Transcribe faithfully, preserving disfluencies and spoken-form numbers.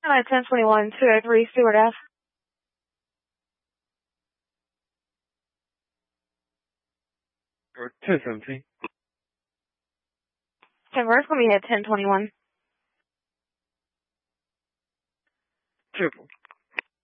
Hi, ten twenty-one, two oh three, Stewart F. Or ten seventeen. Converse, let me hit ten twenty-one. Triple.